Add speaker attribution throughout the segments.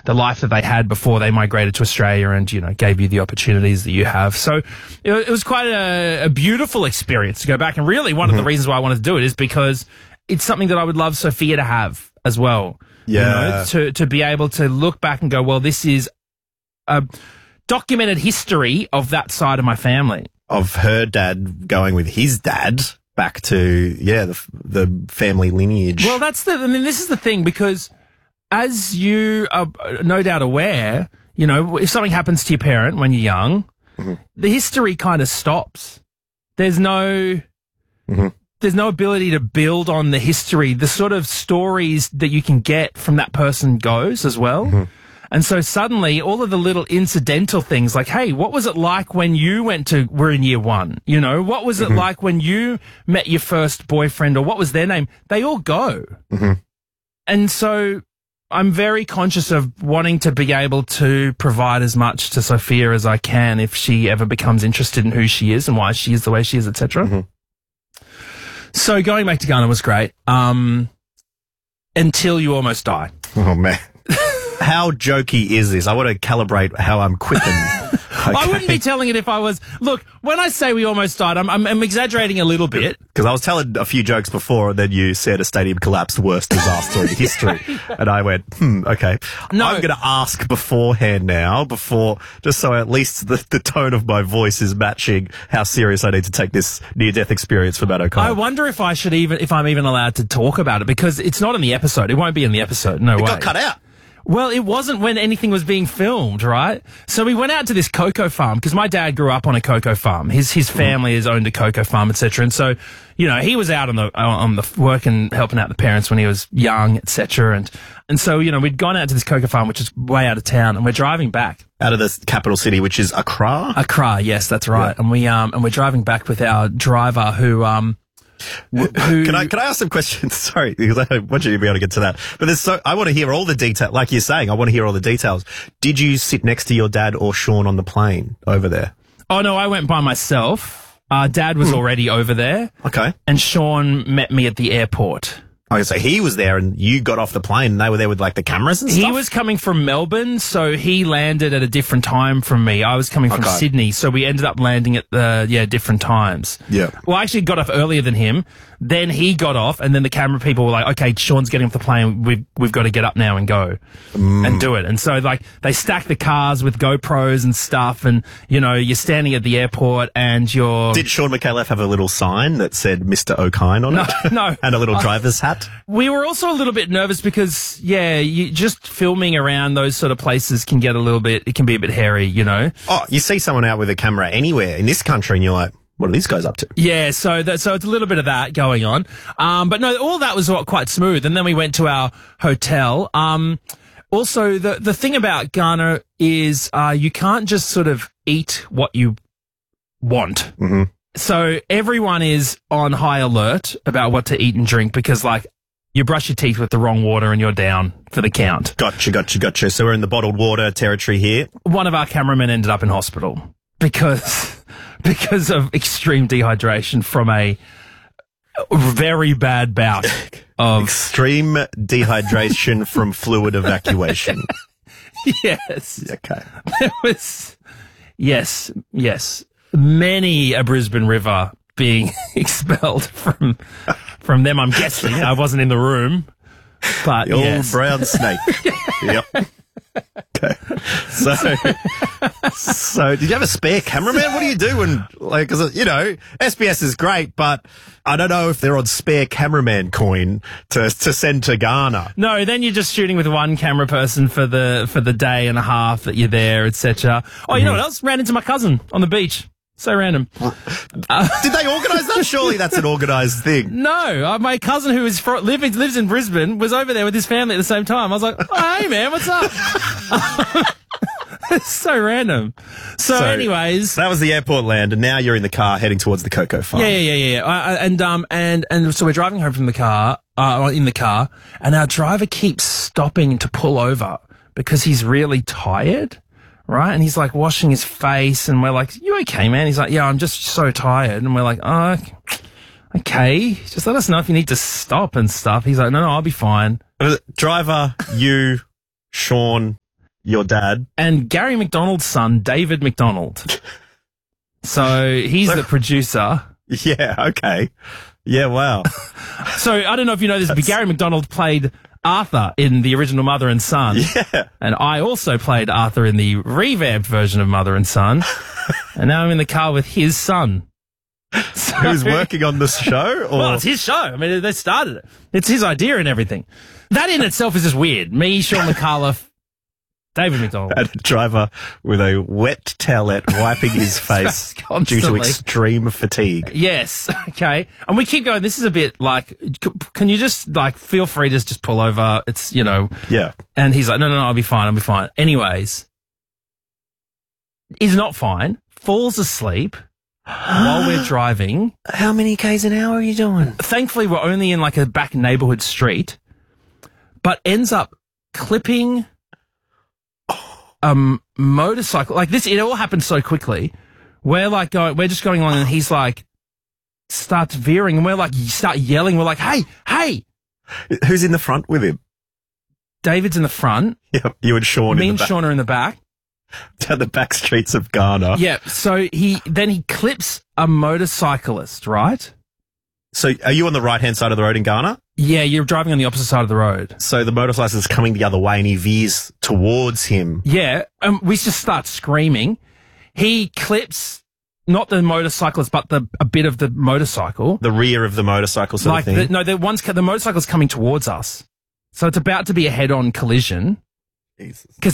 Speaker 1: the life that they had before they migrated to Australia and, you know, gave you the opportunities that you have. So it was quite a beautiful experience to go back. And really one of the reasons why I wanted to do it is because it's something that I would love Sophia to have as well.
Speaker 2: Yeah.
Speaker 1: You know, to be able to look back and go, well, this is a documented history of that side of my family.
Speaker 2: Of her dad going with his dad back to, the family lineage.
Speaker 1: Well, this is the thing, because as you are no doubt aware, you know, if something happens to your parent when you're young, the history kind of stops. There's no ability to build on the history. The sort of stories that you can get from that person goes as well. And so suddenly all of the little incidental things like, hey, what was it like when you were in year one? You know, what was it like when you met your first boyfriend, or what was their name? They all go. And so I'm very conscious of wanting to be able to provide as much to Sophia as I can if she ever becomes interested in who she is and why she is the way she is, etc. So going back to Ghana was great. Until you almost die.
Speaker 2: Oh, man. How jokey is this? I want to calibrate how I'm quipping. Okay.
Speaker 1: I wouldn't be telling it if I was... Look, when I say we almost died, I'm exaggerating a little bit.
Speaker 2: Because I was telling a few jokes before, and then you said a stadium collapsed, worst disaster in history. And I went, okay.
Speaker 1: No.
Speaker 2: I'm going to ask beforehand now, just so at least the tone of my voice is matching how serious I need to take this near-death experience for Matt O'Connor.
Speaker 1: I wonder if I'm even allowed to talk about it, because it's not in the episode. It won't be in the episode. No way.
Speaker 2: It got cut out.
Speaker 1: Well, it wasn't when anything was being filmed, right? So we went out to this cocoa farm, because my dad grew up on a cocoa farm. His family has owned a cocoa farm, etc. And so, you know, he was out on the work and helping out the parents when he was young, etc. And so, you know, we'd gone out to this cocoa farm, which is way out of town, and we're driving back.
Speaker 2: Out of the capital city, which is Accra?
Speaker 1: Accra, yes, that's right. Yeah. And we're driving back with our driver who
Speaker 2: Can I ask some questions? Sorry, because I want you to be able to get to that. But I want to hear all the detail. Like you're saying, I want to hear all the details. Did you sit next to your dad or Sean on the plane over there?
Speaker 1: Oh, no, I went by myself. Dad was already over there.
Speaker 2: Okay.
Speaker 1: And Sean met me at the airport.
Speaker 2: Okay, so he was there and you got off the plane and they were there with like the cameras and stuff?
Speaker 1: He was coming from Melbourne, so he landed at a different time from me. I was coming from Sydney, so we ended up landing at different times.
Speaker 2: Yeah.
Speaker 1: Well, I actually got off earlier than him. Then he got off, and then the camera people were like, okay, Sean's getting off the plane. We've got to get up now and go and do it. And so, like, they stack the cars with GoPros and stuff, and, you know, you're standing at the airport and you're...
Speaker 2: Did Sean McAuliffe have a little sign that said Mr. O'Kine on it?
Speaker 1: No.
Speaker 2: And a little driver's hat?
Speaker 1: We were also a little bit nervous because, you just filming around those sort of places can be a bit hairy, you know?
Speaker 2: Oh, you see someone out with a camera anywhere in this country and you're like, what are these guys up to?
Speaker 1: Yeah, so it's a little bit of that going on. But no, all that was quite smooth. And then we went to our hotel. Also, the thing about Ghana is you can't just sort of eat what you want.
Speaker 2: Mm-hmm.
Speaker 1: So everyone is on high alert about what to eat and drink because, like, you brush your teeth with the wrong water and you're down for the count.
Speaker 2: Gotcha. So we're in the bottled water territory here.
Speaker 1: One of our cameramen ended up in hospital because of extreme dehydration from a very bad bout of...
Speaker 2: Extreme dehydration from fluid evacuation.
Speaker 1: Yes.
Speaker 2: Okay.
Speaker 1: There was... Yes. Many a Brisbane river being expelled from them, I'm guessing. I wasn't in the room, but
Speaker 2: the old
Speaker 1: yes.
Speaker 2: brown snake. Yep. Okay. So did you have a spare cameraman? What do you do when, like, cause, you know, SBS is great, but I don't know if they're on spare cameraman coin to send to Ghana.
Speaker 1: No, then you're just shooting with one camera person for the day and a half that you're there, etc. Oh, you know what else? Ran into my cousin on the beach. So random.
Speaker 2: Did they organise that? Surely that's an organised thing.
Speaker 1: No, my cousin who lives in Brisbane was over there with his family at the same time. I was like, oh, hey man, what's up? It's so random. So anyways,
Speaker 2: that was the airport land, and now you're in the car heading towards the cocoa farm.
Speaker 1: Yeah. And so we're driving home from the car, in the car, and our driver keeps stopping to pull over because he's really tired. Right? And he's like washing his face and we're like, you okay, man? He's like, yeah, I'm just so tired. And we're like, oh, okay. Just let us know if you need to stop and stuff. He's like, no, I'll be fine.
Speaker 2: Driver, you, Sean, your dad.
Speaker 1: And Gary McDonald's son, David McDonald. So he's the producer.
Speaker 2: Yeah, okay. Yeah, wow.
Speaker 1: So I don't know if you know this, but Gary McDonald played Arthur in the original Mother and Son.
Speaker 2: Yeah.
Speaker 1: And I also played Arthur in the revamped version of Mother and Son. And now I'm in the car with his son. So,
Speaker 2: who's working on this show? Or?
Speaker 1: Well, it's his show. I mean, they started it. It's his idea and everything. That in itself is just weird. Me, Sean McAuliffe, David McDonald.
Speaker 2: And a driver with a wet towelette wiping his face due to extreme fatigue.
Speaker 1: Yes. Okay. And we keep going. This is a bit like, can you just feel free to just pull over? It's,
Speaker 2: Yeah.
Speaker 1: And he's like, no, I'll be fine. Anyways, he's not fine. Falls asleep while we're driving.
Speaker 2: How many Ks an hour are you doing?
Speaker 1: Thankfully, we're only in a back neighborhood street, but ends up clipping motorcycle. It all happened so quickly. We're we're just going along and he's starts veering and we're start yelling. We're like, hey.
Speaker 2: Who's in the front with him?
Speaker 1: David's in the front.
Speaker 2: Yeah, you and Sean
Speaker 1: Me
Speaker 2: in the
Speaker 1: and
Speaker 2: back.
Speaker 1: Sean are in the back.
Speaker 2: Down the back streets of Ghana.
Speaker 1: Yeah, so he clips a motorcyclist, right?
Speaker 2: So are you on the right-hand side of the road in Ghana?
Speaker 1: Yeah, you're driving on the opposite side of the road.
Speaker 2: So the motorcyclist is coming the other way and he veers towards him.
Speaker 1: Yeah, we just start screaming. He clips not the motorcyclist, but a bit of the motorcycle.
Speaker 2: The rear of the motorcycle sort of thing?
Speaker 1: The motorcycle's coming towards us. So it's about to be a head-on collision. Because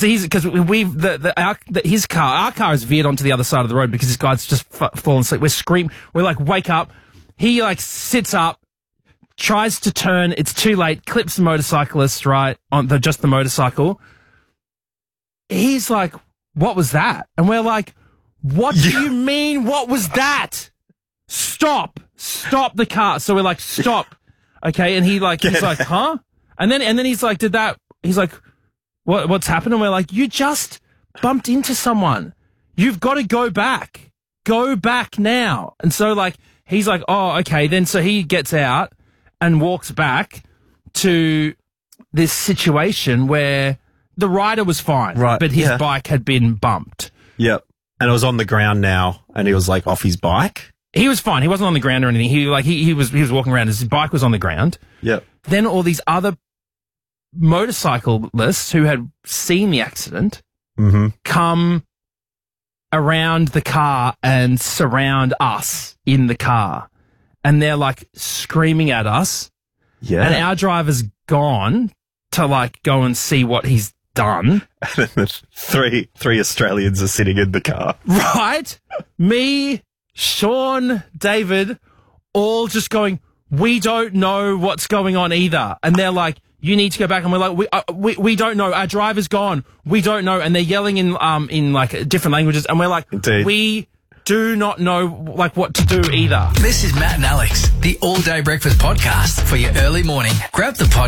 Speaker 1: our car is veered onto the other side of the road because this guy's just fallen asleep. We're screaming. We're wake up. He sits up, tries to turn. It's too late. Clips the motorcyclist right on just the motorcycle. He's like, "What was that?" And we're like, "What do you mean? What was that? Stop the car." So we're like, "Stop." Okay, and he's like, "Huh?" And then he's like, "Did that?" He's like, What's happened? And we're like, you just bumped into someone. You've got to go back. Go back now. And so he's like, oh, okay. Then so he gets out and walks back to this situation where the rider was fine,
Speaker 2: right?
Speaker 1: But his bike had been bumped.
Speaker 2: Yep. And it was on the ground now, and he was off his bike.
Speaker 1: He was fine. He wasn't on the ground or anything. He was walking around. His bike was on the ground.
Speaker 2: Yep.
Speaker 1: Then all these other motorcyclists who had seen the accident come around the car and surround us in the car. And they're screaming at us.
Speaker 2: Yeah.
Speaker 1: And our driver's gone to go and see what he's done.
Speaker 2: And then three Australians are sitting in the car.
Speaker 1: Right? Me, Sean, David, all just going, we don't know what's going on either. And they're like, you need to go back. And we're like, we don't know. Our driver's gone. We don't know. And they're yelling in different languages. And we're like,
Speaker 2: indeed,
Speaker 1: we do not know what to do either.
Speaker 3: This is Matt and Alex, the All Day Breakfast Podcast for your early morning. Grab the podcast